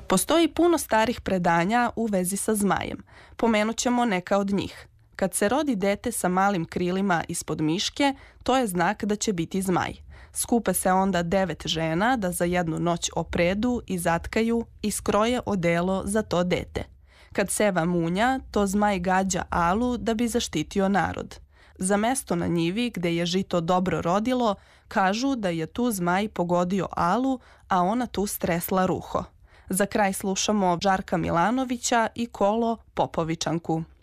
Postoji puno starih predanja u vezi sa zmajem. Pomenut ćemo neka od njih. Kad se rodi dete sa malim krilima ispod miške, to je znak da će biti zmaj. Skupe se onda 9 žena da za jednu noć opredu i zatkaju i skroje odelo za to dete. Kad seva munja, to zmaj gađa Alu da bi zaštitio narod. Za mesto na njivi gde je žito dobro rodilo, kažu da je tu zmaj pogodio Alu, a ona tu stresla ruho. Za kraj slušamo Žarka Milanovića i Kolo Popovičanku.